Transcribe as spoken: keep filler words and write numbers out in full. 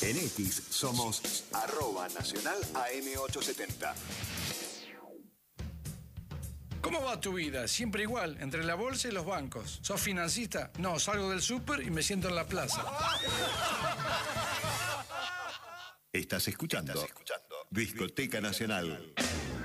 En X somos arroba nacional A M ochocientos setenta. ¿Cómo va tu vida? Siempre igual, entre la bolsa y los bancos. ¿Sos financista? No, salgo del súper y me siento en la plaza. Estás escuchando, Estás escuchando Discoteca Nacional.